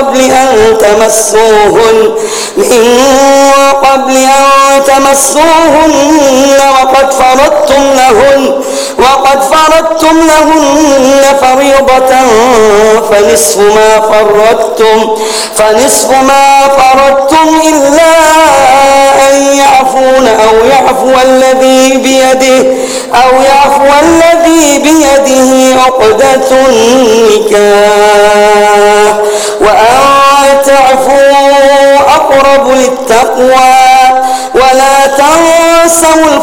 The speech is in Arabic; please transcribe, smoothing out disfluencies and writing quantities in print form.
قبل أن تمسوهن وقد فرضتم لهن فريضة فنصف ما فرضتم إلا أن يعفون أو يعفو الذي بيده عقدة النكاح وأن تعفوا أقرب للتقوى